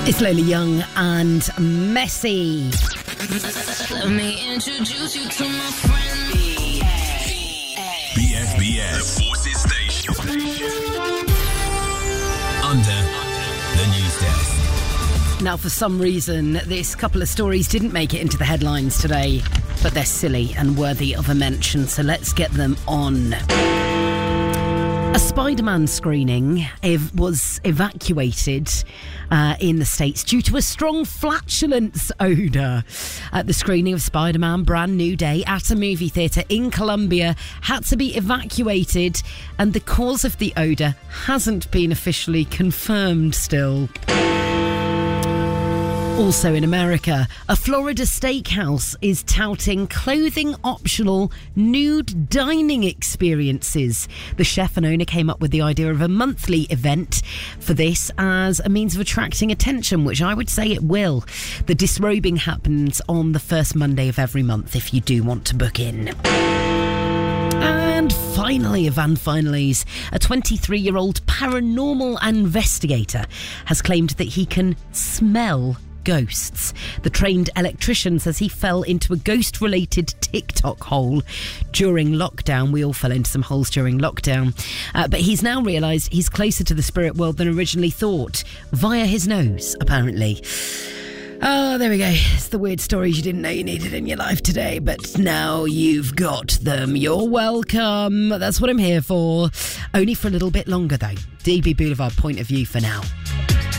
It's Lola Young and Messi. Let me introduce you to my friend. BFBS, the Forces Station. Under the news desk. Now, for some reason, this couple of stories didn't make it into the headlines today, but they're silly and worthy of a mention, so let's get them on. A Spider-Man screening was evacuated in the States due to a strong flatulence odour. The screening of Spider-Man Brand New Day at a movie theatre in Colombia had to be evacuated, and the cause of the odour hasn't been officially confirmed still. Also in America, a Florida steakhouse is touting clothing-optional nude dining experiences. The chef and owner came up with the idea of a monthly event for this as a means of attracting attention, which I would say it will. The disrobing happens on the first Monday of every month if you do want to book in. And finally, of finalies, a 23-year-old paranormal investigator has claimed that he can smell ghosts. The trained electrician says he fell into a ghost-related TikTok hole during lockdown. We all fell into some holes during lockdown. But he's now realised he's closer to the spirit world than originally thought, via his nose, apparently. Oh, there we go. It's the weird stories you didn't know you needed in your life today, but now you've got them. You're welcome. That's what I'm here for. Only for a little bit longer, though. DB Boulevard point of view for now.